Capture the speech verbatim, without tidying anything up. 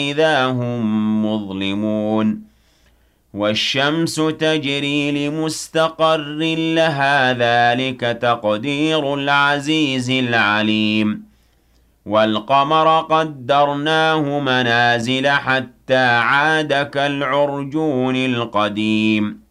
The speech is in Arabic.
إِذَا هُم مُّظْلِمُونَ وَالشَّمْسُ تَجْرِي لِمُسْتَقَرٍّ لَّهَا ۚ ذَٰلِكَ تَقْدِيرُ الْعَزِيزِ الْعَلِيمِ وَالْقَمَرَ قَدَّرْنَاهُ مَنَازِلَ حَتَّىٰ عَادَ كَالْعُرْجُونِ الْقَدِيمِ